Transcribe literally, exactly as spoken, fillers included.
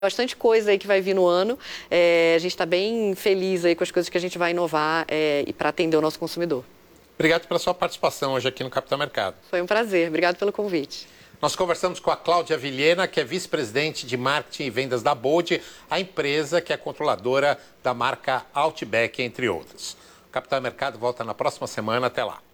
Bastante coisa aí que vai vir no ano. É, a gente está bem feliz aí com as coisas que a gente vai inovar é, e para atender o nosso consumidor. Obrigado pela sua participação hoje aqui no Capital Mercado. Foi um prazer. Obrigado pelo convite. Nós conversamos com a Cláudia Vilhena, que é vice-presidente de marketing e vendas da Bold, a empresa que é controladora da marca Outback, entre outras. O Capital Mercado volta na próxima semana. Até lá.